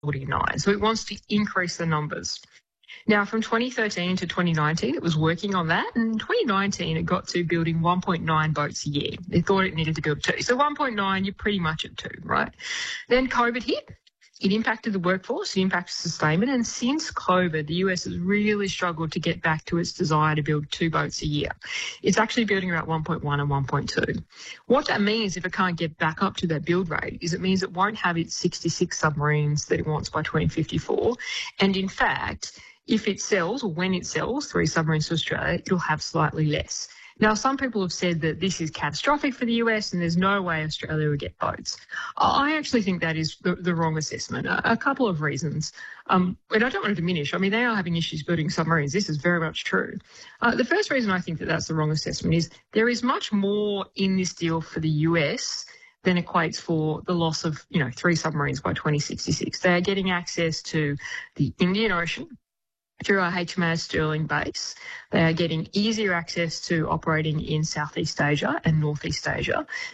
49. So it wants to increase the numbers. Now, from 2013 to 2019, it was working on that. And in 2019, it got to building 1.9 boats a year. They thought it needed to build 2. So 1.9, you're pretty much at 2, right? Then COVID hit. It impacted the workforce, it impacted sustainment, and since COVID, the US has really struggled to get back to its desire to build 2 boats a year. It's actually building about 1.1 and 1.2. What that means, if it can't get back up to that build rate, is it means it won't have its 66 submarines that it wants by 2054. And in fact, if it sells, or when it sells 3 submarines to Australia, it'll have slightly less. Now, some people have said that this is catastrophic for the US and there's no way Australia will get boats. I actually think that is the wrong assessment. A couple of reasons. And I don't want to diminish. I mean, they are having issues building submarines. This is very much true. The first reason I think that that's the wrong assessment is there is much more in this deal for the US than equates for the loss of, 3 submarines by 2066. They are getting access to the Indian Ocean through our HMAS Stirling base. They are getting easier access to operating in Southeast Asia and Northeast Asia.